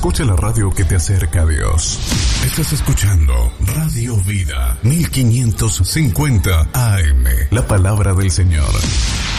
Escucha la radio que te acerca a Dios. Estás escuchando Radio Vida 1550 AM, la palabra del Señor.